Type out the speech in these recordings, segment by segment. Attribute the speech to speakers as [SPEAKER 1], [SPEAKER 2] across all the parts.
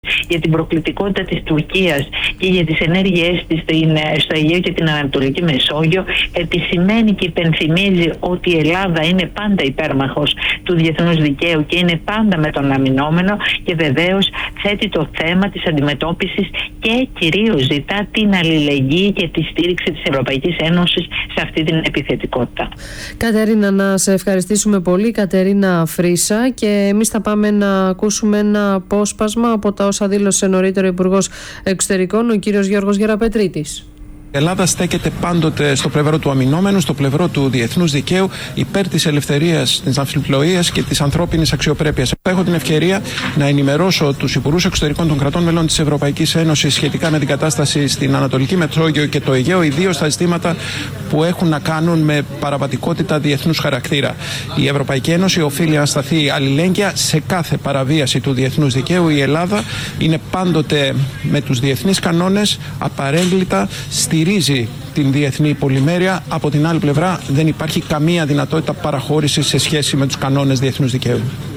[SPEAKER 1] για την προκλητικότητα της Τουρκίας και για τις ενέργειές της στο Αιγαίο και την Ανατολική Μεσόγειο, επισημαίνει και υπενθυμίζει ότι η Ελλάδα είναι πάντα υπέρμαχος του διεθνούς δικαίου και είναι πάντα με τον αμυνόμενο, και βεβαίως θέτει το θέμα της αντιμετώπισης και κυρίως ζητά την αλληλεγγύη και τη στήριξη της Ευρωπαϊκής Ένωσης σε αυτή την επιθετικότητα.
[SPEAKER 2] Κατερίνα, να σε ευχαριστήσουμε πολύ. Κατερίνα Φρίσα, και εμείς θα πάμε να ακούσουμε ένα απόσπασμα από τα όσα δήλωσε νωρίτερα ο Υπουργός Εξωτερικών, ο κύριος Γιώργος Γεραπετρίτης.
[SPEAKER 3] Η Ελλάδα στέκεται πάντοτε στο πλευρό του αμυνόμενου, στο πλευρό του διεθνούς δικαίου, υπέρ της ελευθερίας, της ναυσιπλοείας και της ανθρώπινης αξιοπρέπειας. Έχω την ευκαιρία να ενημερώσω τους Υπουργούς Εξωτερικών των κρατών μελών της Ευρωπαϊκής Ένωσης σχετικά με την κατάσταση στην Ανατολική Μεσόγειο και το Αιγαίο, ιδίως στα ζητήματα που έχουν να κάνουν με παραβατικότητα διεθνούς χαρακτήρα. Η Ευρωπαϊκή Ένωση οφείλει να σταθεί αλληλέγγυα σε κάθε παραβίαση του διεθνούς δικαίου. Η Ελλάδα είναι πάντοτε με τους διεθνείς κανόνες, απαρέγκλητα, στηρίζει την διεθνή πολυμέρεια. Από την άλλη πλευρά δεν υπάρχει καμία δυνατότητα παραχώρησης σε σχέση με τους κανόνες διεθνούς δικαίου.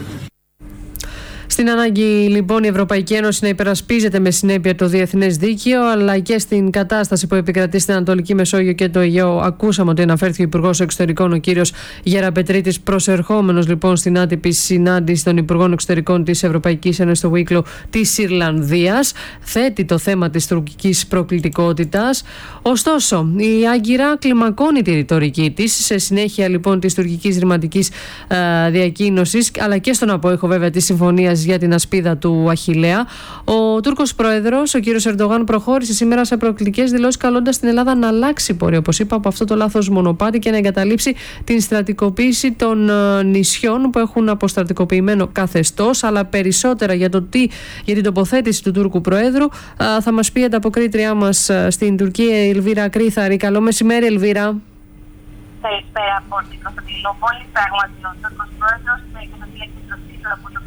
[SPEAKER 2] Στην ανάγκη λοιπόν η Ευρωπαϊκή Ένωση να υπερασπίζεται με συνέπεια το διεθνές δίκαιο, αλλά και στην κατάσταση που επικρατεί στην Ανατολική Μεσόγειο και το Αιγαίο, ακούσαμε ότι αναφέρθηκε ο Υπουργός Εξωτερικών, ο κύριος Γεραπετρίτης, προσερχόμενος λοιπόν στην άτυπη συνάντηση των Υπουργών Εξωτερικών της Ευρωπαϊκής Ένωσης στο Βίκλο της Ιρλανδίας. Θέτει το θέμα της τουρκικής προκλητικότητας. Ωστόσο, η Άγκυρα κλιμακώνει τη ρητορική της σε συνέχεια λοιπόν της τουρκικής ρηματικής διακοίνωσης, αλλά και στον απόϊχο βέβαια της συμφωνίας για την ασπίδα του Αχιλλέα. Ο Τούρκος πρόεδρος, ο κύριος Ερντογάν, προχώρησε σήμερα σε προκλητικές δηλώσεις, καλώντας την Ελλάδα να αλλάξει πορεία, όπως είπα, από αυτό το λάθος μονοπάτι και να εγκαταλείψει την στρατικοποίηση των νησιών που έχουν αποστρατικοποιημένο καθεστώς. Αλλά περισσότερα για την τοποθέτηση του Τούρκου Προέδρου θα μας πει η ανταποκρίτριά μας στην Τουρκία, η Ελβίρα Κρήθαρη. Καλό μεσημέρι, Ελβίρα.
[SPEAKER 4] Καλησπέρα από την Κωνσταντινούπολη. Πράγματι, ο Τούρκος Πρόεδρος και θα διέξει το τίτλο από το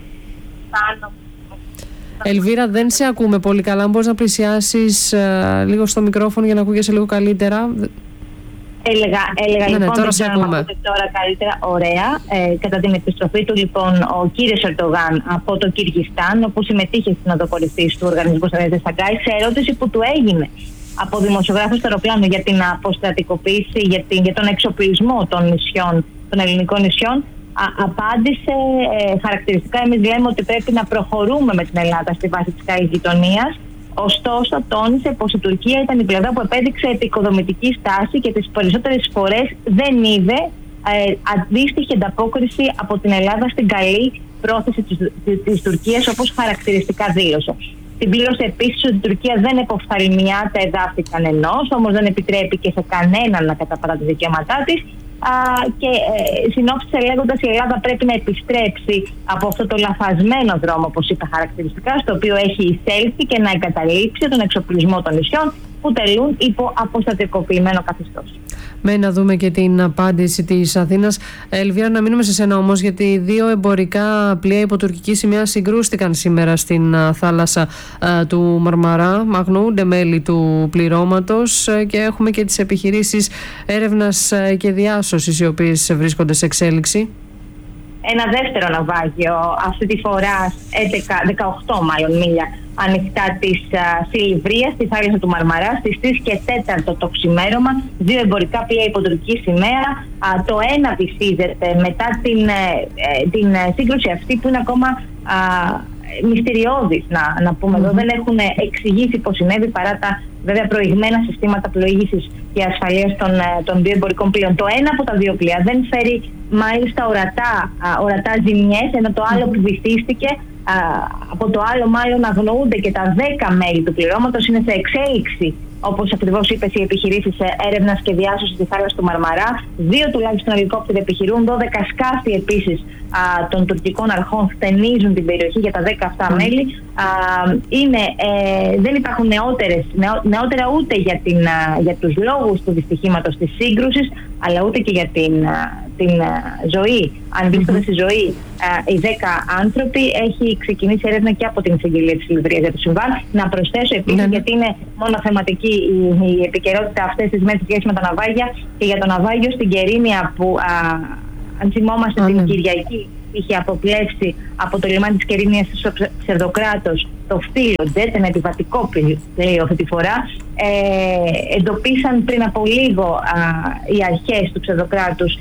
[SPEAKER 2] Ελβίρα, δεν σε ακούμε πολύ καλά. Αν μπορείς να πλησιάσεις λίγο στο μικρόφωνο για να ακούγεσαι λίγο καλύτερα.
[SPEAKER 4] Έλεγα λοιπόν, τώρα σε ακούμε. Τώρα καλύτερα, ωραία. Κατά την επιστροφή του λοιπόν ο κύριος Ερντογάν από το Κυργιστάν, όπου συμμετείχε στην οδοκορυφή του Οργανισμού Σταθερότητας Σαγκάη, σε ερώτηση που του έγινε από δημοσιογράφους στο αεροπλάνο για την αποστρατικοποίηση, για τον εξοπλισμό των νησιών, των ελληνικών νησιών, απάντησε χαρακτηριστικά: εμείς λέμε ότι πρέπει να προχωρούμε με την Ελλάδα στη βάση της καλής γειτονίας. Ωστόσο, τόνισε πως η Τουρκία ήταν η πλευρά που επέδειξε επικοδομητική στάση και τις περισσότερες φορές δεν είδε αντίστοιχη ανταπόκριση από την Ελλάδα στην καλή πρόθεση της Τουρκίας, όπως χαρακτηριστικά δήλωσε. Συμπλήρωσε επίσης ότι η Τουρκία δεν εποφθαλμιά τα εδάφη κανενός, όμως δεν επιτρέπει και σε κανέναν να καταπατά τα δικαιώματά της. Και συνόψισε λέγοντας: η Ελλάδα πρέπει να επιστρέψει από αυτό το λαθασμένο δρόμο, όπως είπε χαρακτηριστικά, στο οποίο έχει εισέλθει, και να εγκαταλείψει τον εξοπλισμό των νησιών που τελούν υπό αποστρατικοποιημένο καθεστώς.
[SPEAKER 2] Να δούμε και την απάντηση της Αθήνας. Ελβίρα, να μείνουμε σε σένα όμως, γιατί δύο εμπορικά πλοία υπό τουρκική σημαία συγκρούστηκαν σήμερα στην θάλασσα του Μαρμαρά. Αγνοούνται μέλη του πληρώματος και έχουμε και τις επιχειρήσεις έρευνας και διάσωσης, οι οποίες βρίσκονται σε εξέλιξη.
[SPEAKER 4] Ένα δεύτερο ναυάγιο, αυτή τη φορά 18 μίλια ανοιχτά της Σιλιβρίας, στη θάλασσα του Μαρμαρά, στις 3 και 4 το ξημέρωμα. Δύο εμπορικά πλοία υπό τουρκική σημαία. Το ένα βυθίζεται μετά την σύγκρουση αυτή, που είναι ακόμα μυστηριώδης, να πούμε εδώ. Δεν έχουν εξηγήσει πώς συνέβη, παρά τα βέβαια προηγμένα συστήματα πλοήγησης και ασφαλείας των δύο εμπορικών πλοίων. Το ένα από τα δύο πλοία δεν φέρει μάλιστα ορατά ζημιές, ενώ το άλλο που βυθίστηκε, από το άλλο μάλλον αγνοούνται και τα 10 μέλη του πληρώματος. Είναι σε εξέλιξη, όπως ακριβώς είπες, οι επιχειρήσεις έρευνας και διάσωσης στη θάλασσα του Μαρμαρά. 2 τουλάχιστον ελικόπτεροι επιχειρούν, 12 σκάφη επίσης των τουρκικών αρχών χτενίζουν την περιοχή για τα 10 αυτά μέλη. Δεν υπάρχουν νεότερα ούτε για τους λόγους του δυστυχήματος της σύγκρουσης, αλλά ούτε και για την ζωή. Αν βρίσκονται στη ζωή οι 10 άνθρωποι, έχει ξεκινήσει έρευνα και από την εισαγγελία της Σιλιβρίας για το συμβάν. Να προσθέσω επίσης, γιατί είναι μόνο θεματική η επικαιρότητα αυτές τις μέρες σχέση με τα ναυάγια, και για το ναυάγιο στην Κερίνια που, αν θυμόμαστε, την Κυριακή είχε αποκλέψει από το λιμάνι της Κερίνιας στο ψευδοκράτος το Filojet, ένα επιβατικό πλοίο αυτή τη φορά. Εντοπίσαν πριν από λίγο οι αρχές του ψευδοκράτους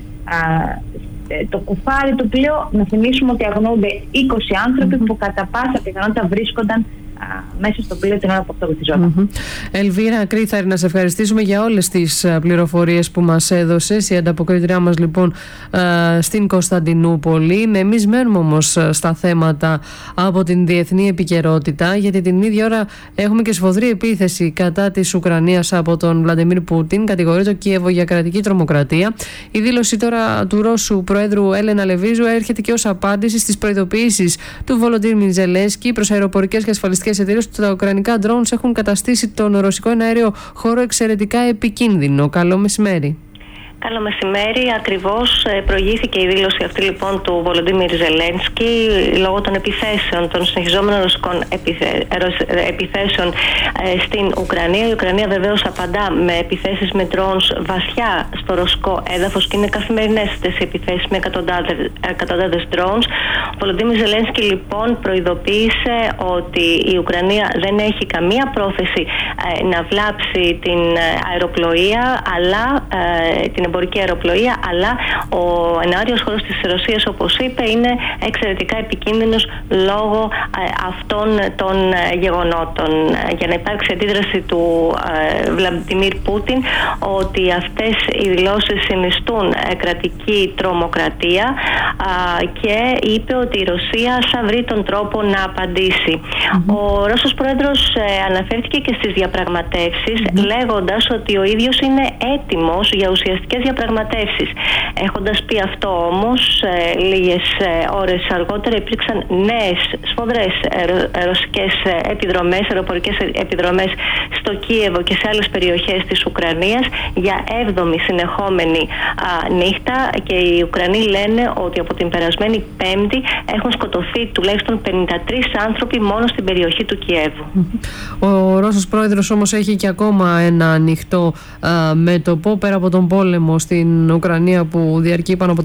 [SPEAKER 4] το κουφάρι του πλοίου. Να θυμίσουμε ότι αγνοούνται 20 άνθρωποι που κατά πάσα πιθανότητα βρίσκονταν μέσα στο πλοίο την ώρα που αυτοκτονιζόταν.
[SPEAKER 2] Ελβίρα Κρύθαρη, να σε ευχαριστήσουμε για όλες τις πληροφορίες που μας έδωσες. Η ανταποκρίτριά μας λοιπόν στην Κωνσταντινούπολη. Εμείς μένουμε όμως στα θέματα από την διεθνή επικαιρότητα, γιατί την ίδια ώρα έχουμε και σφοδρή επίθεση κατά της Ουκρανίας από τον Βλαντιμίρ Πούτιν. Κατηγορεί το Κίεβο για κρατική τρομοκρατία. Η δήλωση τώρα του Ρώσου Προέδρου Έλενα Λεβίζου έρχεται και ως απάντηση στις προειδοποιήσεις του Βολοντίμιρ Ζελένσκι προς αεροπορικές και ασφαλιστικές εταιρείες ότι τα ουκρανικά drones έχουν καταστήσει τον ρωσικό εναέριο χώρο εξαιρετικά επικίνδυνο. Καλό μεσημέρι.
[SPEAKER 5] Καλό μεσημέρι. Ακριβώς προηγήθηκε η δήλωση αυτή λοιπόν του Βολοντίμιρ Ζελένσκι λόγω των επιθέσεων, των συνεχιζόμενων ρωσικών επιθέσεων στην Ουκρανία. Η Ουκρανία βεβαίως απαντά με επιθέσεις με drones βασιά στο ρωσικό έδαφος και είναι καθημερινές αυτές οι επιθέσεις με εκατοντάδες drones. Ο Βολοντίμιρ Ζελένσκι λοιπόν προειδοποίησε ότι η Ουκρανία δεν έχει καμία πρόθεση να βλάψει την αεροπλοεία, αλλά την εμπορική αεροπλοεία, αλλά ο εναέριος χώρος της Ρωσίας, όπως είπε, είναι εξαιρετικά επικίνδυνος λόγω αυτών των γεγονότων. Για να υπάρξει αντίδραση του Βλαντιμίρ Πούτιν ότι αυτές οι δηλώσεις συνιστούν κρατική τρομοκρατία και είπε ότι η Ρωσία θα βρει τον τρόπο να απαντήσει. Ο Ρώσος Πρόεδρος αναφέρθηκε και στις διαπραγματεύσεις λέγοντας ότι ο ίδιος είναι έτοιμος για ουσιαστικές διαπραγματεύσεις. Έχοντας πει αυτό όμως, λίγες ώρες αργότερα υπήρξαν νέες σφοδρές ρωσικές επιδρομές, αεροπορικές επιδρομές στο Κίεβο και σε άλλες περιοχές της Ουκρανίας για 7η συνεχόμενη νύχτα, και οι Ουκρανοί λένε ότι από την περασμένη Πέμπτη έχουν σκοτωθεί τουλάχιστον 53 άνθρωποι μόνο στην περιοχή του Κιέβου.
[SPEAKER 2] Ο Ρώσος Πρόεδρος όμως έχει και ακόμα ένα ανοιχτό μέτωπο πέρα από τον πόλεμο στην Ουκρανία που διαρκεί πάνω από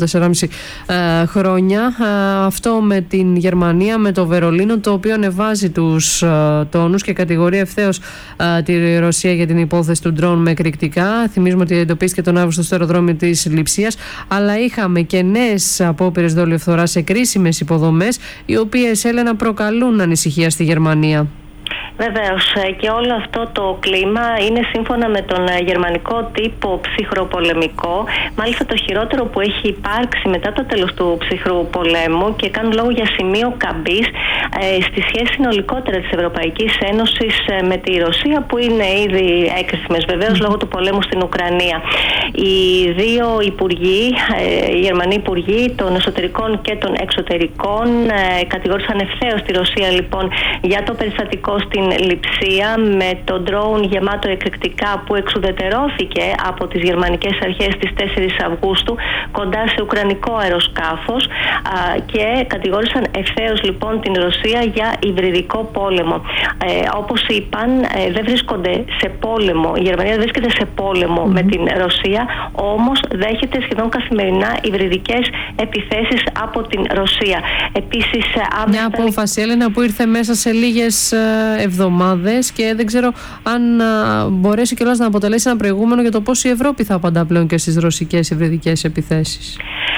[SPEAKER 2] 4,5 χρόνια. Αυτό με την Γερμανία, με το Βερολίνο, το οποίο ανεβάζει τους τόνους και κατηγορεί ευθέως τη Ρωσία για την υπόθεση του ντρόουν με εκρηκτικά. Θυμίζουμε ότι εντοπίστηκε τον Αύγουστο στο αεροδρόμιο της Λειψίας, αλλά είχαμε και νέες απόπειρες δολιοφθοράς σε κρίσιμες υποδομές, οι οποίες, Έλενα, προκαλούν ανησυχία στη Γερμανία.
[SPEAKER 5] Βεβαίως, και όλο αυτό το κλίμα είναι σύμφωνα με τον γερμανικό τύπο ψυχροπολεμικό, μάλιστα το χειρότερο που έχει υπάρξει μετά το τέλος του ψυχρού πολέμου, και κάνουν λόγο για σημείο καμπής στη σχέση συνολικότερα της Ευρωπαϊκής Ένωσης με τη Ρωσία, που είναι ήδη έκρηθμες βεβαίως λόγω του πολέμου στην Ουκρανία. Οι δύο υπουργοί, οι Γερμανοί υπουργοί των εσωτερικών και των εξωτερικών, κατηγόρησαν ευθέως τη Ρωσία λοιπόν για το περιστατικό στην Λειψία με το ντρόουν γεμάτο εκρηκτικά που εξουδετερώθηκε από τις γερμανικές αρχές στις 4 Αυγούστου κοντά σε ουκρανικό αεροσκάφος, και κατηγόρησαν ευθέως λοιπόν την Ρωσία για υβριδικό πόλεμο. Όπως είπαν, δεν βρίσκονται σε πόλεμο, η Γερμανία δεν βρίσκεται σε πόλεμο με την Ρωσία, όμως δέχεται σχεδόν καθημερινά υβριδικές επιθέσεις από την Ρωσία. Επίσης,
[SPEAKER 2] μια απόφαση, Έλενα, που ήρθε μέσα σε λίγες εβδομάδες και δεν ξέρω αν μπορέσει κιόλας να αποτελέσει ένα προηγούμενο για το πώς η Ευρώπη θα απαντά πλέον και στις ρωσικές υβριδικές επιθέσεις.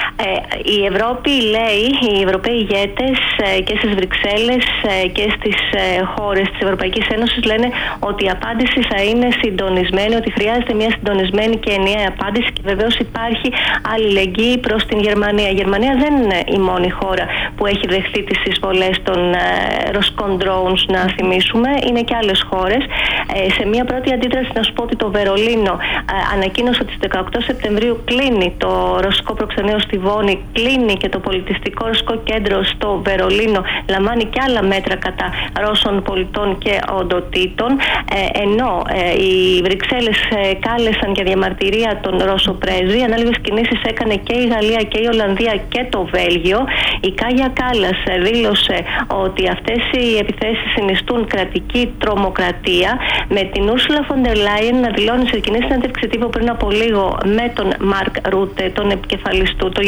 [SPEAKER 5] Η Ευρώπη, λέει, οι Ευρωπαίοι ηγέτες και στις Βρυξέλλες και στις χώρες της Ευρωπαϊκής Ένωσης λένε ότι η απάντηση θα είναι συντονισμένη, ότι χρειάζεται μια συντονισμένη και ενιαία απάντηση, και βεβαίως υπάρχει αλληλεγγύη προς την Γερμανία. Η Γερμανία δεν είναι η μόνη χώρα που έχει δεχθεί τις εισβολές των ρωσικών drones, να θυμίσουμε, είναι και άλλες χώρες. Σε μια πρώτη αντίδραση να σου πω ότι το Βερολίνο ανακοίνωσε ότι στις 18 Σεπτεμβρίου κλείνει το ρωσικό προξενείο στη Βόνη, κλείνει και το πολιτιστικό ρωσικό κέντρο στο Βερολίνο, λαμβάνει και άλλα μέτρα κατά Ρώσων πολιτών και οντοτήτων, ενώ οι Βρυξέλλες κάλεσαν για διαμαρτυρία τον Ρώσο πρέσβη. Ανάλογες κινήσεις έκανε και η Γαλλία και η Ολλανδία και το Βέλγιο. Η Κάγια Κάλλας δήλωσε ότι αυτές οι επιθέσεις συνιστούν κρατική τρομοκρατία, με την Ursula von der Leyen να δηλώνει σε κοινή συνέντευξη τύπου πριν από λίγο με τον Μαρκ Ρούτε, τον επικεφαλής του, τον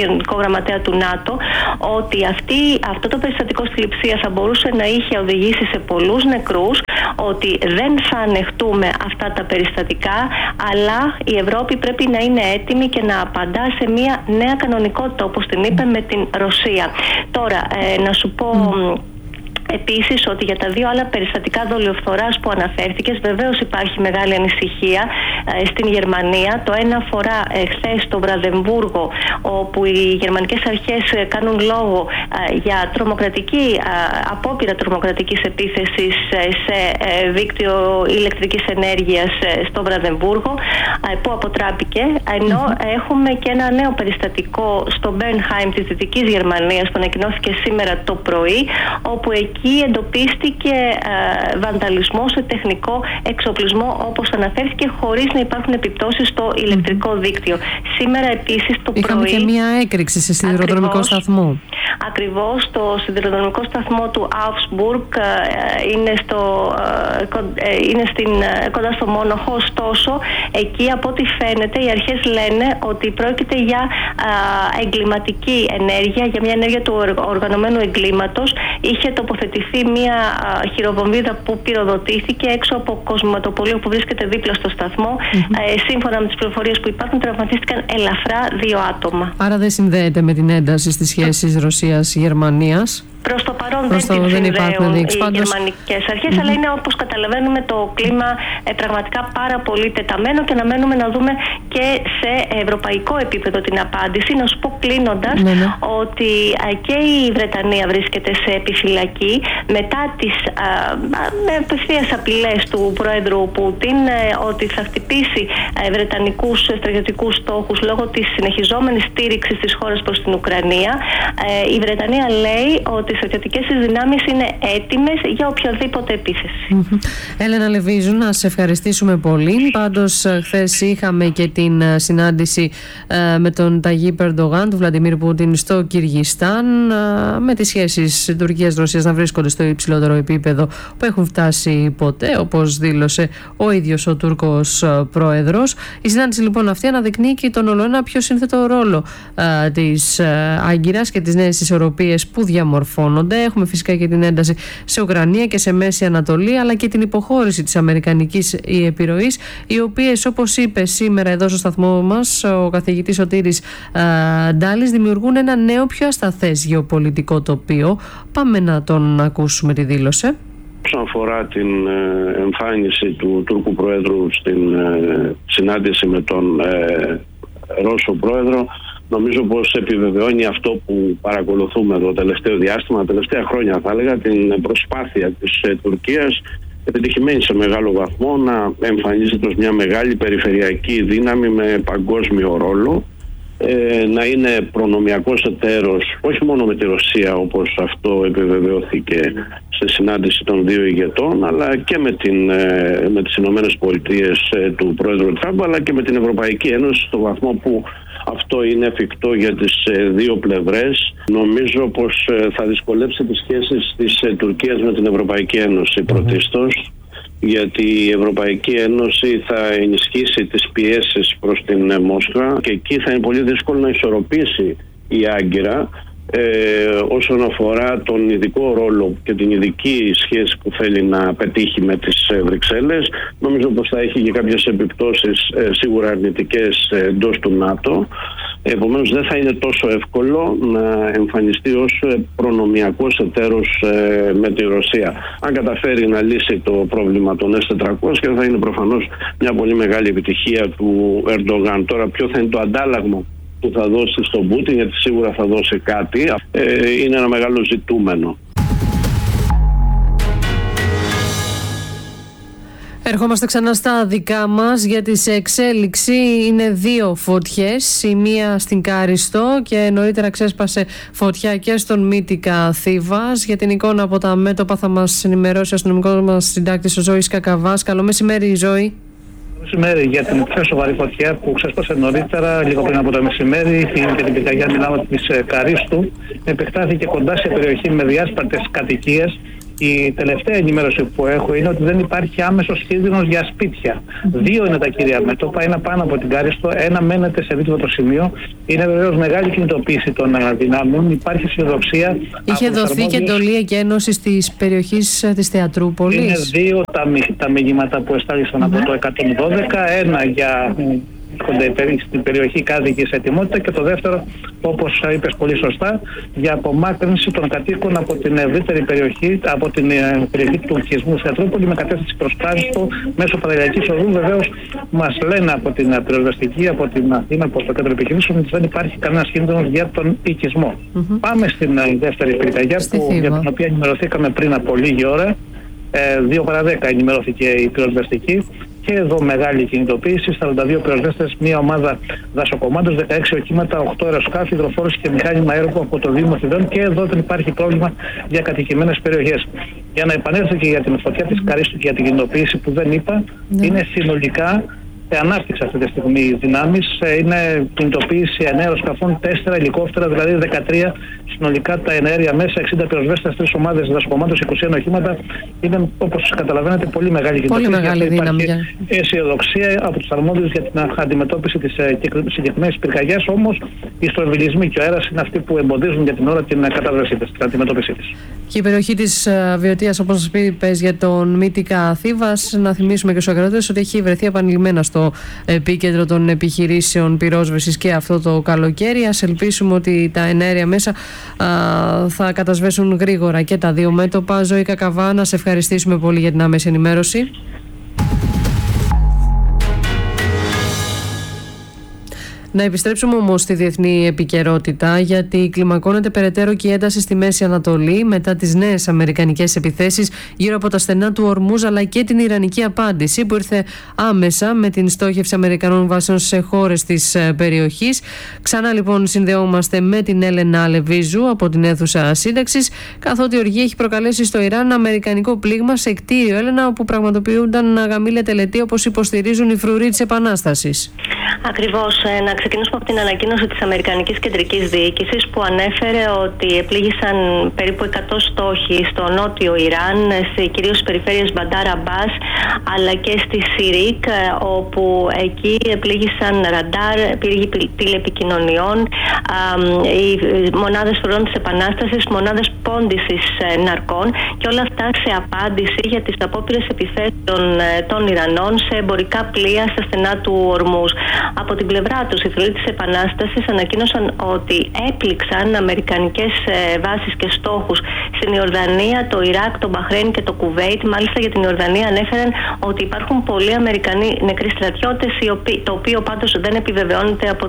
[SPEAKER 5] Γενικό Γραμματέα του ΝΑΤΟ, ότι αυτό το περιστατικό στη Λειψία θα μπορούσε να είχε οδηγήσει σε πολλούς νεκρούς, ότι δεν θα ανεχτούμε αυτά τα περιστατικά, αλλά η Ευρώπη πρέπει να είναι έτοιμη και να απαντά σε μια νέα κανονικότητα, όπως την είπε, με την Ρωσία. Τώρα, να σου πω επίσης ότι για τα δύο άλλα περιστατικά δολιοφθοράς που αναφέρθηκες, βεβαίως υπάρχει μεγάλη ανησυχία στην Γερμανία. Το ένα αφορά χθες στο Βραδεμβούργο, όπου οι γερμανικές αρχές κάνουν λόγο για απόπειρα τρομοκρατικής επίθεσης σε δίκτυο ηλεκτρικής ενέργειας στο Βραδεμβούργο, που αποτράπηκε. Ενώ έχουμε και ένα νέο περιστατικό στο Μπέρνχάιμ της Δυτικής Γερμανίας, που ανακοινώθηκε σήμερα το πρωί, όπου εκεί εντοπίστηκε βανταλισμό σε τεχνικό εξοπλισμό, όπως αναφέρθηκε, χωρίς να υπάρχουν επιπτώσεις στο ηλεκτρικό δίκτυο. Σήμερα επίσης το πρωί...
[SPEAKER 2] Είχαμε και μία έκρηξη σε σιδηροδρομικό σταθμό.
[SPEAKER 5] Ακριβώς, το σιδηροδρομικό σταθμό του Augsburg είναι κοντά στο Μόνοχο. Ωστόσο, εκεί από ό,τι φαίνεται οι αρχές λένε ότι πρόκειται για εγκληματική ενέργεια, για μια ενέργεια του οργανωμένου εγκλήματος. Είχε τοποθετηθεί μια χειροβομβίδα που πυροδοτήθηκε έξω από κοσμηματοπολείο που βρίσκεται δίπλα στο σταθμό. Σύμφωνα με τις πληροφορίες που υπάρχουν, τραυματίστηκαν ελαφρά 2 άτομα.
[SPEAKER 2] Άρα δεν συνδέεται με την ένταση στις σχέσεις Ρωσίας-Γερμανίας.
[SPEAKER 5] Προς το παρόν δεν συνδέουν οι γερμανικές αρχές, αλλά είναι, όπως καταλαβαίνουμε, το κλίμα πραγματικά πάρα πολύ τεταμένο και αναμένουμε να δούμε και σε ευρωπαϊκό επίπεδο την απάντηση. Να σου πω κλείνοντας ότι και η Βρετανία βρίσκεται σε επιφυλακή μετά τις απευθείας απειλές του Πρόεδρου Πούτιν ότι θα χτυπήσει βρετανικούς στρατιωτικούς στόχους λόγω της συνεχιζόμενης στήριξης της χώρας προς την Ουκρανία. Η Βρετανία λέει ότι οι στρατιωτικές δυνάμεις είναι έτοιμες για οποιαδήποτε επίθεση.
[SPEAKER 2] Έλενα Λεβίζου, να σε ευχαριστήσουμε πολύ. Πάντως, χθες είχαμε και την συνάντηση με τον Ταγίπ Ερντογάν, του Βλαντιμίρ Πούτιν, στο Κυργιστάν, με τις σχέσεις Τουρκίας-Ρωσίας να βρίσκονται στο υψηλότερο επίπεδο που έχουν φτάσει ποτέ, όπως δήλωσε ο ίδιος ο Τούρκος πρόεδρος. Η συνάντηση λοιπόν αυτή αναδεικνύει και τον ολοένα πιο σύνθετο ρόλο της Άγκυρας και τις νέες ισορροπίες που διαμορφώνονται. Έχουμε φυσικά και την ένταση σε Ουκρανία και σε Μέση Ανατολή, αλλά και την υποχώρηση της αμερικανικής επιρροής, οι οποίες, όπως είπε σήμερα εδώ στο σταθμό μας ο καθηγητής Σωτήρης Ντάλης, δημιουργούν ένα νέο, πιο ασταθές γεωπολιτικό τοπίο. Πάμε να τον ακούσουμε τη δήλωση.
[SPEAKER 6] Όσον αφορά την εμφάνιση του Τούρκου Προέδρου στην συνάντηση με τον Ρώσο Πρόεδρο, νομίζω πως επιβεβαιώνει αυτό που παρακολουθούμε το τελευταίο διάστημα, τα τελευταία χρόνια θα έλεγα, την προσπάθεια της Τουρκίας, επιτυχημένη σε μεγάλο βαθμό, να εμφανίζεται ως μια μεγάλη περιφερειακή δύναμη με παγκόσμιο ρόλο, να είναι προνομιακός εταίρος όχι μόνο με τη Ρωσία, όπως αυτό επιβεβαιώθηκε σε συνάντηση των δύο ηγετών, αλλά και με τις Ηνωμένες Πολιτείες του Πρόεδρου Τραμπ, αλλά και με την Ευρωπαϊκή Ένωση, στο βαθμό που αυτό είναι εφικτό για τις δύο πλευρές. Νομίζω πως θα δυσκολέψει τις σχέσεις της Τουρκίας με την Ευρωπαϊκή Ένωση πρωτίστως, γιατί η Ευρωπαϊκή Ένωση θα ενισχύσει τις πιέσεις προς την Μόσχα και εκεί θα είναι πολύ δύσκολο να ισορροπήσει η Άγκυρα όσον αφορά τον ειδικό ρόλο και την ειδική σχέση που θέλει να πετύχει με τις Βρυξέλλες. Νομίζω πως θα έχει και κάποιες επιπτώσεις σίγουρα αρνητικές εντός του ΝΑΤΟ. Επομένως δεν θα είναι τόσο εύκολο να εμφανιστεί ως προνομιακός εταίρος με τη Ρωσία. Αν καταφέρει να λύσει το πρόβλημα των S-400, και θα είναι προφανώς μια πολύ μεγάλη επιτυχία του Ερντογάν. Τώρα ποιο θα είναι το αντάλλαγμα που θα δώσει στον Πούτιν, γιατί σίγουρα θα δώσει κάτι, είναι ένα μεγάλο ζητούμενο.
[SPEAKER 2] Ερχόμαστε ξανά στα δικά μας, γιατί σε εξέλιξη είναι 2 φωτιές. Η μία στην Κάριστο και νωρίτερα ξέσπασε φωτιά και στον Μύτικα Θήβας. Για την εικόνα από τα μέτωπα θα μας ενημερώσει ο αστυνομικός μας συντάκτης, ο Ζώης Κακαβάς. Καλό μεσημέρι, Ζώη.
[SPEAKER 7] Μεσημέρι για την πιο σοβαρή φωτιά που ξέσπασε νωρίτερα, λίγο πριν από το μεσημέρι, και την πυρκαγιά Μιλάμα της Καρίστου. Επεκτάθηκε κοντά σε περιοχή με διάσπαρτες κατοικίες Η τελευταία ενημέρωση που έχω είναι ότι δεν υπάρχει άμεσος κίνδυνος για σπίτια. Δύο είναι τα κύρια μέτωπα, ένα πάνω από την Κάριστο, ένα μένεται σε δίπλα σημείο. Είναι βεβαίως μεγάλη κινητοποίηση των δυνάμεων. Υπάρχει αισιοδοξία.
[SPEAKER 2] Είχε δοθεί και εντολή εκένωσης της περιοχής της Θεατρούπολης.
[SPEAKER 7] Είναι δύο τα μηνύματα που εστάλησαν από το 112. Ένα για στην περιοχή κάτοικοι σε ετοιμότητα και το δεύτερο, όπως είπες πολύ σωστά, για απομάκρυνση των κατοίκων από την ευρύτερη περιοχή, από την περιοχή του οικισμού Θεατρούπολη με κατεύθυνση προς Κάριστο μέσω Πανελλαδικής Οδού. Βεβαίως μας λένε από την πυροσβεστική, από την Αθήνα, από το κέντρο επιχειρήσεων, ότι δεν υπάρχει κανένας κίνδυνος για τον οικισμό. Πάμε στην δεύτερη πυρκαγιά για την οποία ενημερωθήκαμε πριν από λίγη ώρα. 2 παρά 10 ενημερώθηκε η πυροσβεστική. Και εδώ μεγάλη κινητοποίηση, 42 πυροσβέστες, μια ομάδα δασοκομάντων, 16 οχήματα, 8 αεροσκάφη, υδροφόρους και μηχάνημα έργου από το Δήμο Θηβαίων και εδώ δεν υπάρχει πρόβλημα για κατοικημένες περιοχές. Για να επανέλθω και για την φωτιά της Καρίστου και για την κινητοποίηση που δεν είπα, είναι συνολικά ανάπτυξη αυτή τη στιγμή οι δυνάμεις. Είναι κινητοποίηση 9 αεροσκαφών, 4 ελικόπτερα, δηλαδή 13 συνολικά τα εναέρια μέσα, 60 πυροσβέστες, 3 ομάδες δασοκομάντων, 21 οχήματα. Είναι, όπως καταλαβαίνετε, πολύ μεγάλη κινητοποίηση.
[SPEAKER 2] Πολύ μεγάλη δύναμη.
[SPEAKER 7] Υπάρχει αισιοδοξία από τους αρμόδιους για την αντιμετώπιση της συγκεκριμένης πυρκαγιάς. Όμως οι στροβιλισμοί και ο αέρας είναι αυτοί που εμποδίζουν για την ώρα την κατάβρεσή της, την αντιμετώπιση της.
[SPEAKER 2] Και η περιοχή της Βιωτίας, όπως σας είπες, για τον Μύτικα Θήβας, να θυμίσουμε και στους ακροατές ότι έχει βρεθεί επανειλημμένα στο επίκεντρο των επιχειρήσεων πυρόσβεσης και αυτό το καλοκαίρι. Ας ελπίσουμε ότι τα εναέρια μέσα θα κατασβέσουν γρήγορα και τα δύο μέτωπα. Ζωή Κακαβά, να σε ευχαριστήσουμε πολύ για την άμεση ενημέρωση. Να επιστρέψουμε όμως στη διεθνή επικαιρότητα, γιατί κλιμακώνεται περαιτέρω και η ένταση στη Μέση Ανατολή μετά τις νέες αμερικανικές επιθέσεις γύρω από τα στενά του Ορμούζ, αλλά και την ιρανική απάντηση που ήρθε άμεσα με την στόχευση αμερικανών βάσεων σε χώρες της περιοχής. Ξανά λοιπόν συνδεόμαστε με την Έλενα Λεβίζου από την αίθουσα σύνταξης, καθότι η οργή έχει προκαλέσει στο Ιράν αμερικανικό πλήγμα σε κτίριο, Έλενα, όπου πραγματοποιούνταν γαμήλια τελετή, όπως υποστηρίζουν οι φρουροί της Επανάστασης.
[SPEAKER 5] Ακριβώς. Να ξεκινήσουμε από την ανακοίνωση της Αμερικανικής Κεντρικής Διοίκησης που ανέφερε ότι επλήγησαν περίπου 100 στόχοι στο νότιο Ιράν, κυρίως στις περιφέρειες Μπαντάρ Αμπάς αλλά και στη Σιρίκ, όπου εκεί επλήγησαν ραντάρ, πύργοι τηλεπικοινωνιών, οι μονάδες φρουρών της Επανάστασης, μονάδες πόντισης ναρκών, και όλα αυτά σε απάντηση για τις απόπειρες επιθέσεων των Ιρανών σε εμπορικά πλοία στα στενά του Ορμούζ. Από την πλευρά τους, οι φρουροί της Επανάστασης ανακοίνωσαν ότι έπληξαν αμερικανικές βάσεις και στόχους στην Ιορδανία, το Ιράκ, το Μπαχρέιν και το Κουβέιτ. Μάλιστα για την Ιορδανία ανέφεραν ότι υπάρχουν πολλοί Αμερικανοί νεκροί στρατιώτες, το οποίο πάντως δεν επιβεβαιώνεται από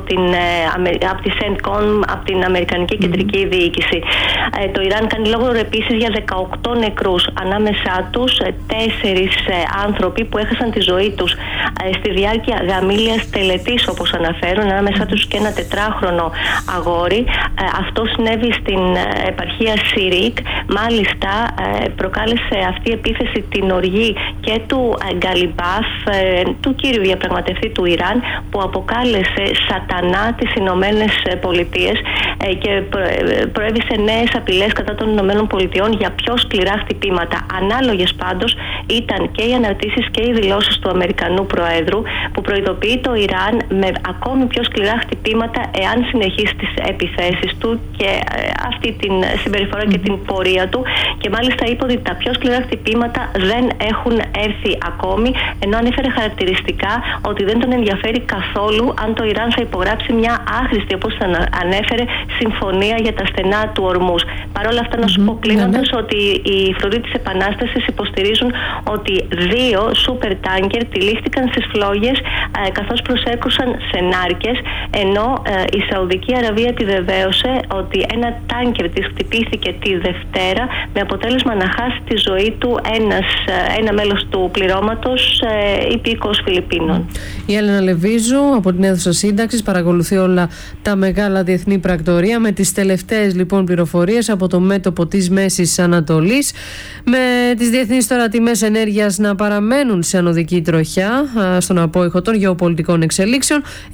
[SPEAKER 5] τη CENTCOM, από την Αμερικανική Κεντρική Διοίκηση. Το Ιράν κάνει λόγο επίσης για 18 νεκρούς, ανάμεσά τους 4 άνθρωποι που έχασαν τη ζωή τους στη διάρκεια γαμήλιας τελετής, όπως αναφέρουν, ανάμεσά τους και ένα 4χρονο αγόρι. Αυτό συνέβη στην επαρχία Σιρίκ. Μάλιστα προκάλεσε αυτή η επίθεση την οργή και του Γκαλιμπάφ, του κύριου διαπραγματευτή του Ιράν, που αποκάλεσε σατανά τις Ηνωμένες Πολιτείες και προέβησε νέες απειλές κατά των Ηνωμένων Πολιτειών για πιο σκληρά χτυπήματα. Ανάλογες πάντως ήταν και οι αναρτήσεις και οι δηλώσεις του Αμερικανού Προέδρου, που προειδοποιεί το Ιράν με ακόμη πιο σκληρά χτυπήματα εάν συνεχίσει τις επιθέσεις του και αυτή την συμπεριφορά και την πορεία του, και μάλιστα είπε ότι τα πιο σκληρά χτυπήματα δεν έχουν έρθει ακόμη, ενώ ανέφερε χαρακτηριστικά ότι δεν τον ενδιαφέρει καθόλου αν το Ιράν θα υπογράψει μια άχρηστη, όπως ανέφερε, συμφωνία για τα στενά του Ορμούζ. Παρ' όλα αυτά, να σου πω κλείνοντας ότι οι φρουροί της Επανάστασης υποστηρίζουν ότι 2 σούπερ τάνκερ τυλίχτηκαν στις φλόγες καθώς προσέκρουσαν σε νάρκες, ενώ η Σαουδική Αραβία επιβεβαίωσε ότι ένα τάνκερ της χτυπήθηκε τη Δευτέρα με αποτέλεσμα να χάσει τη ζωή του ένα μέλος του πληρώματος, υπήκοος Φιλιππίνων.
[SPEAKER 2] Η Έλενα Λεβίζου από την αίθουσα σύνταξης παρακολουθεί όλα τα μεγάλα διεθνή πρακτορία με τις τελευταίες λοιπόν πληροφορίες από το μέτωπο της Μέσης Ανατολής, με τις διεθνείς τώρα τιμές ενέργειας να παραμένουν σε ανωδική τροχιά στον απόϊχο των γεωπολιτικών εξελίξεων. Οι καταναλωτές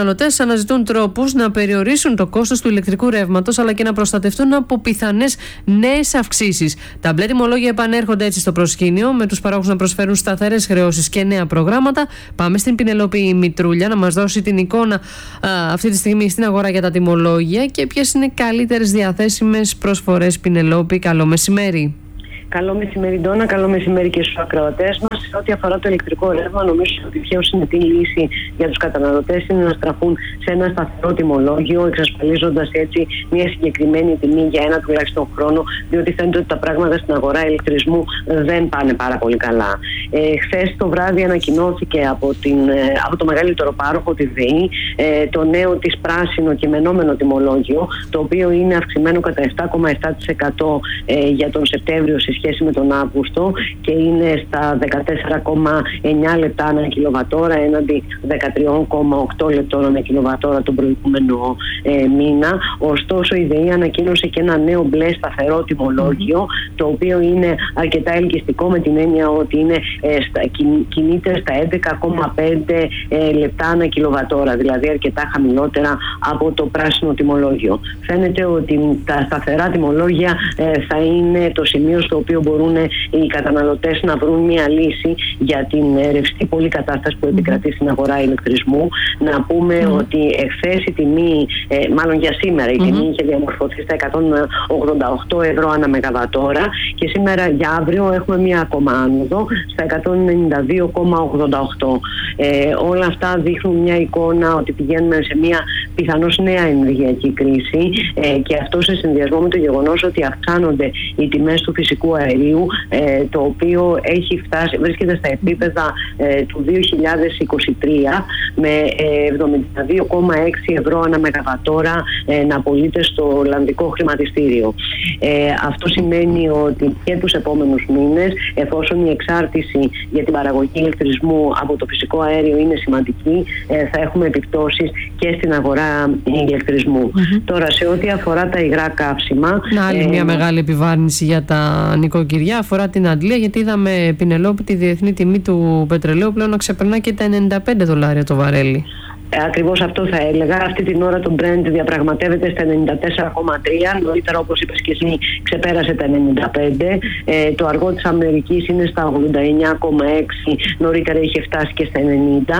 [SPEAKER 2] καταναλωτές αναζητούν τρόπους να περιορίσουν το κόστος του ηλεκτρικού ρεύματος, αλλά και να προστατευτούν από πιθανές νέες αυξήσεις. Τα μπλε τιμολόγια επανέρχονται έτσι στο προσκήνιο, με τους παρόχους να προσφέρουν σταθερές χρεώσεις και νέα προγράμματα. Πάμε στην Πινελόπη Μητρούλια να μας δώσει την εικόνα αυτή τη στιγμή στην αγορά για τα τιμολόγια και ποιες είναι οι καλύτερες διαθέσιμες προσφορές. Πινελόπη, καλό μεσημέρι.
[SPEAKER 8] Καλό μεσημέρι, Ντόνα. Καλό μεσημέρι και στους ακροατές μας. Σε ό,τι αφορά το ηλεκτρικό ρεύμα, νομίζω ότι η πιο συνετή λύση για τους καταναλωτές είναι να στραφούν σε ένα σταθερό τιμολόγιο, εξασφαλίζοντας έτσι μια συγκεκριμένη τιμή για ένα τουλάχιστον χρόνο, διότι φαίνεται ότι τα πράγματα στην αγορά ηλεκτρισμού δεν πάνε πάρα πολύ καλά. Χθες το βράδυ ανακοινώθηκε από το μεγαλύτερο πάροχο, τη ΔΕΗ, το νέο της πράσινο κειμενόμενο τιμολόγιο, το οποίο είναι αυξημένο κατά 7,7% για τον Σεπτέμβριο σε σχέση με τον Αύγουστο και είναι στα 14,9 λεπτά ανά κιλοβατόρα έναντι 13,8 λεπτών ανά κιλοβατόρα τον προηγούμενο μήνα. Ωστόσο, η ΔΕΗ ανακοίνωσε και ένα νέο μπλε σταθερό τιμολόγιο, το οποίο είναι αρκετά ελκυστικό με την έννοια ότι κινείται στα 11,5 λεπτά ανά κιλοβατόρα, δηλαδή αρκετά χαμηλότερα από το πράσινο τιμολόγιο. Φαίνεται ότι τα σταθερά τιμολόγια θα είναι το σημείο στο οποίο μπορούν οι καταναλωτές να βρουν μια λύση για την ρευστή πολυκατάσταση που επικρατεί στην αγορά ηλεκτρισμού. Να πούμε ότι εχθές η τιμή, μάλλον για σήμερα, η τιμή είχε διαμορφωθεί στα 188 ευρώ ανά μεγαβατόρα και σήμερα για αύριο έχουμε μια ακόμα άνοδο στα 192,88. Όλα αυτά δείχνουν μια εικόνα ότι πηγαίνουμε σε μια πιθανώς νέα ενεργειακή κρίση και αυτό σε συνδυασμό με το γεγονός ότι αυξάνονται οι τιμές του φυσικού αερίου, το οποίο βρίσκεται στα επίπεδα του 2023 με 72,6 ευρώ ανά μεγαβατόρα να πωλείται στο Ολλανδικό χρηματιστήριο. Αυτό σημαίνει ότι και τους επόμενους μήνες, εφόσον η εξάρτηση για την παραγωγή ηλεκτρισμού από το φυσικό αέριο είναι σημαντική, θα έχουμε επιπτώσεις και στην αγορά ηλεκτρισμού. Τώρα, σε ό,τι αφορά τα υγρά καύσιμα...
[SPEAKER 2] Άλλη μια μεγάλη επιβάρυνση για τα νοικοκυριά αφορά την Αντλία, γιατί είδαμε, Πινελόπη, τη διεθνή τιμή του πετρελαίου πλέον να ξεπερνά και τα $95 το βαρέλι.
[SPEAKER 8] Ακριβώς αυτό θα έλεγα. Αυτή την ώρα το Brent διαπραγματεύεται στα 94,3. Νωρίτερα, όπως είπες και εσύ, ξεπέρασε τα 95. Το αργό της Αμερικής είναι στα 89,6. Νωρίτερα είχε φτάσει και στα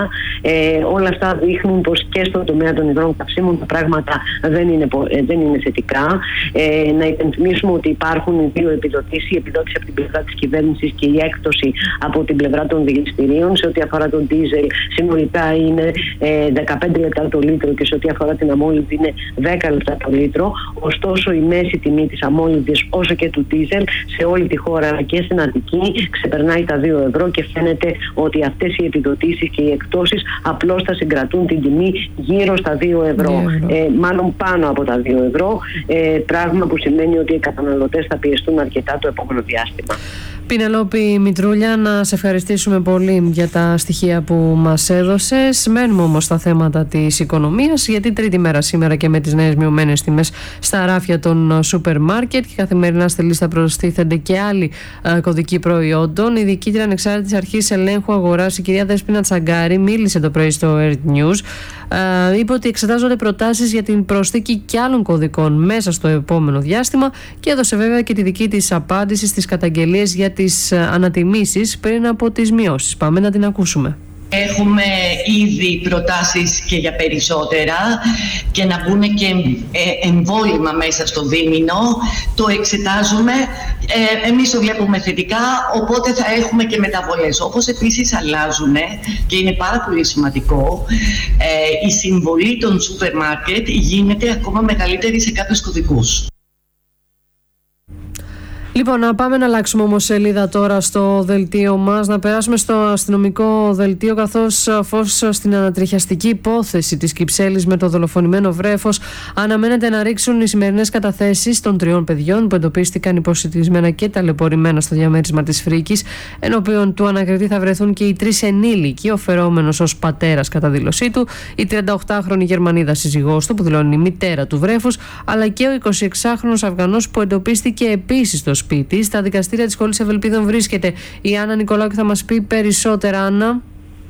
[SPEAKER 8] 90. Όλα αυτά δείχνουν πως και στον τομέα των υγρών καυσίμων τα πράγματα δεν είναι θετικά. Να υπενθυμίσουμε ότι υπάρχουν οι δύο επιδοτήσεις. Η επιδότηση από την πλευρά της κυβέρνησης και η έκπτωση από την πλευρά των δηληστηρίων. Σε ό,τι αφορά τον ντίζελ, συνολικά είναι 15 λεπτά το λίτρο και σε ό,τι αφορά την αμόλυντη είναι 10 λεπτά το λίτρο. Ωστόσο, η μέση τιμή της αμόλυντης όσο και του ντίζελ σε όλη τη χώρα αλλά και στην Αττική ξεπερνάει τα 2 ευρώ και φαίνεται ότι αυτές οι επιδοτήσεις και οι εκπτώσεις απλώς θα συγκρατούν την τιμή γύρω στα 2 ευρώ. Μάλλον πάνω από τα 2 ευρώ. Πράγμα που σημαίνει ότι οι καταναλωτές θα πιεστούν αρκετά το επόμενο διάστημα.
[SPEAKER 2] Πινελόπη Μητρούλια, να σε ευχαριστήσουμε πολύ για τα στοιχεία που μας έδωσες. Μένουμε όμως στα θέματα της οικονομίας, γιατί τρίτη μέρα σήμερα και με τις νέες μειωμένες τιμές στα ράφια των σούπερ μάρκετ και καθημερινά στη λίστα προστίθενται και άλλοι κωδικοί προϊόντων. Η διοικήτρια Ανεξάρτητης Αρχής Ελέγχου Αγοράς, η κυρία Δέσποινα Τσαγκάρη, μίλησε το πρωί στο Earth News. Είπε ότι εξετάζονται προτάσεις για την προσθήκη και άλλων κωδικών μέσα στο επόμενο διάστημα και έδωσε βέβαια και τη δική της απάντηση στις καταγγελίες για τις ανατιμήσεις πριν από τις μειώσεις. Πάμε να την ακούσουμε.
[SPEAKER 9] Έχουμε ήδη προτάσεις και για περισσότερα και να μπουν και εμβόλυμα μέσα στο δίμηνο. Το εξετάζουμε, εμείς το βλέπουμε θετικά, οπότε θα έχουμε και μεταβολές. Όπως επίσης αλλάζουν και είναι πάρα πολύ σημαντικό, η συμβολή των σούπερ μάρκετ γίνεται ακόμα μεγαλύτερη σε κάποιους κωδικούς.
[SPEAKER 2] Λοιπόν, να πάμε να αλλάξουμε όμως σελίδα τώρα στο δελτίο μας, να περάσουμε στο αστυνομικό δελτίο, καθώς φως στην ανατριχιαστική υπόθεση της Κυψέλης με το δολοφονημένο βρέφος αναμένεται να ρίξουν οι σημερινές καταθέσεις των 3 παιδιών που εντοπίστηκαν υποσιτισμένα και ταλαιπωρημένα στο διαμέρισμα της Φρίκης, ενώπιον του ανακριτή θα βρεθούν και οι 3 ενήλικοι, ο φερόμενος ως πατέρας κατά δήλωσή του, η 38χρονη Γερμανίδα σύζυγός του που δηλώνει η μητέρα του βρέφους, αλλά και ο 26χρονος Αφγανός που εντοπίστηκε επίσης στο σπίτι. Στα δικαστήρια της Σχολής Ευελπίδων βρίσκεται η Άννα Νικολάου και θα μας πει περισσότερα. Άννα.